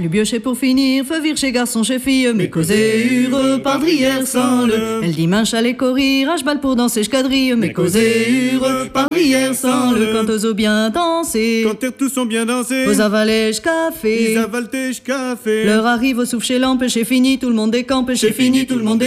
plus bioché pour finir, feu vir chez garçon, chez fille, mais causé ure, pardrière sans le. Elle dimanche allait courir, à cheval pour danser, j'quadrille, mais causé ure, pardrière sans le. Quand aux os bien dansé, Quand tous sont bien dansés, aux avalèges café, ils avalent café. l'heure arrive au souffle chez lampe, chez fini, tout le monde décampe, chez fini, tout le monde